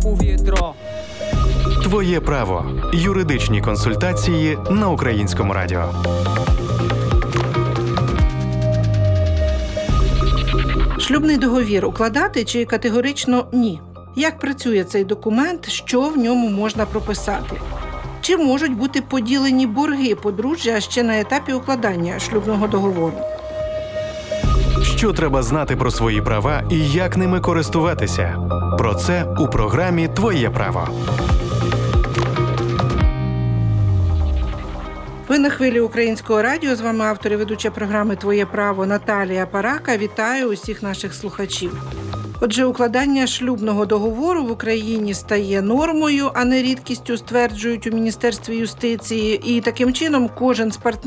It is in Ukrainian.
повітря. Твоє право. Юридичні консультації на Українському радіо. Шлюбний договір укладати чи категорично ні? Як працює цей документ, що в ньому можна прописати? Чи можуть бути поділені борги подружжя ще на етапі укладання шлюбного договору? Що треба знати про свої права і як ними користуватися? Про це у програмі «Твоє право». Ви на хвилі Українського радіо. З вами автор і ведуча програми «Твоє право» Наталія Парака. Вітаю усіх наших слухачів. Отже, укладання шлюбного договору в Україні стає нормою, а не рідкістю, стверджують у Міністерстві юстиції. І таким чином кожен з партнерів